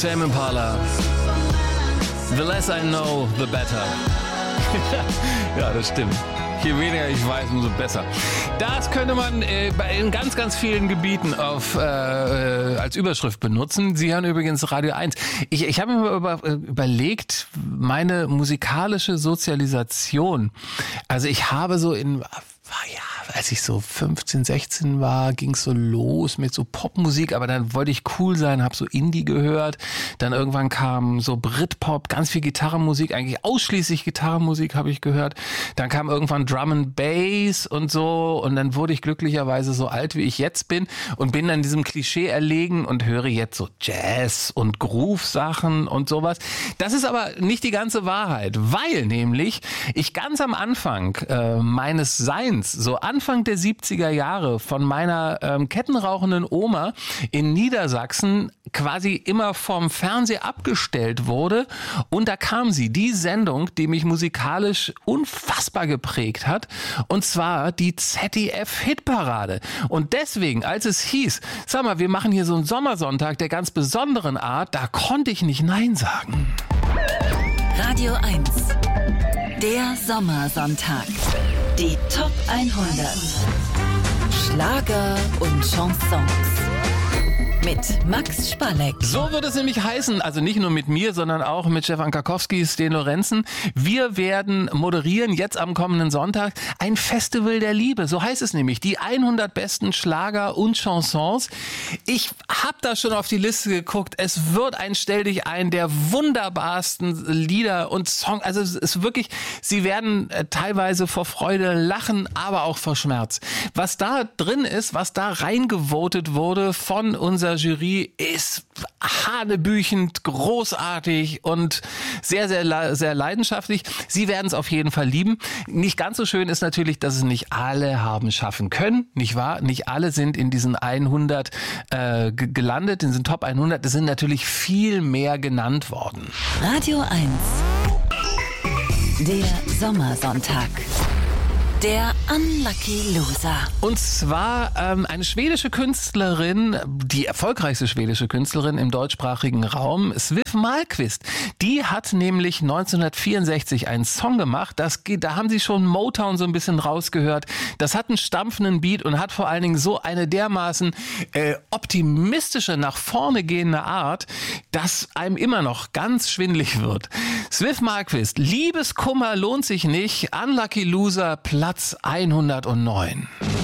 Tame Impala. The less I know, the better. Ja, das stimmt. Je weniger ich weiß, umso besser. Das könnte man in ganz, ganz vielen Gebieten als Überschrift benutzen. Sie hören übrigens Radio 1. Ich habe mir überlegt, meine musikalische Sozialisation. Also ich habe so als ich so 15, 16 war, ging es so los mit so Popmusik, aber dann wollte ich cool sein, habe so Indie gehört. Dann irgendwann kam so Britpop, ganz viel Gitarrenmusik, eigentlich ausschließlich Gitarrenmusik habe ich gehört. Dann kam irgendwann Drum and Bass und so und dann wurde ich glücklicherweise so alt, wie ich jetzt bin und bin dann diesem Klischee erlegen und höre jetzt so Jazz und Groove-Sachen und sowas. Das ist aber nicht die ganze Wahrheit, weil nämlich ich ganz am Anfang meines Seins, so Anfang der 70er Jahre von meiner kettenrauchenden Oma in Niedersachsen quasi immer vom Fernseher abgestellt wurde und da kam sie, die Sendung, die mich musikalisch unfassbar geprägt hat und zwar die ZDF-Hitparade und deswegen, als es hieß, sag mal, wir machen hier so einen Sommersonntag der ganz besonderen Art, da konnte ich nicht Nein sagen. Radio 1, der Sommersonntag. Die Top 100 Schlager und Chansons mit Max Spaleck. So wird es nämlich heißen, also nicht nur mit mir, sondern auch mit Stefan Karkowski, Sten Lorenzen. Wir werden moderieren jetzt am kommenden Sonntag ein Festival der Liebe. So heißt es nämlich, die 100 besten Schlager und Chansons. Ich habe da schon auf die Liste geguckt. Es wird ein Stell dich ein der wunderbarsten Lieder und Songs. Also es ist wirklich, Sie werden teilweise vor Freude lachen, aber auch vor Schmerz. Was da drin ist, was da reingevotet wurde von unserer Jury, ist hanebüchend, großartig und sehr, sehr, sehr leidenschaftlich. Sie werden es auf jeden Fall lieben. Nicht ganz so schön ist natürlich, dass es nicht alle haben schaffen können, nicht wahr? Nicht alle sind in diesen 100 gelandet, in diesen Top 100. Es sind natürlich viel mehr genannt worden. Radio 1, der Sommersonntag. Der Unlucky Loser. Und zwar eine schwedische Künstlerin, die erfolgreichste schwedische Künstlerin im deutschsprachigen Raum, Siw Malmkvist. Die hat nämlich 1964 einen Song gemacht, da haben sie schon Motown so ein bisschen rausgehört. Das hat einen stampfenden Beat und hat vor allen Dingen so eine dermaßen optimistische, nach vorne gehende Art, dass einem immer noch ganz schwindelig wird. Siw Malmkvist, Liebeskummer lohnt sich nicht, Unlucky Loser, Platz 109.